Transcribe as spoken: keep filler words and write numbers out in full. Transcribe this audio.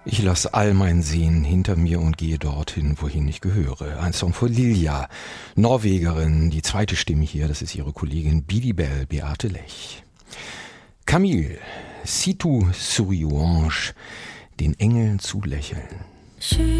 Ich lasse all mein Sehen hinter mir und gehe dorthin, wohin ich gehöre. Ein Song von Lilja, Norwegerin. Die zweite Stimme hier, das ist ihre Kollegin Bidibel, Beate Lech. Camille, Si tu souris aux anges, den Engeln zulächeln.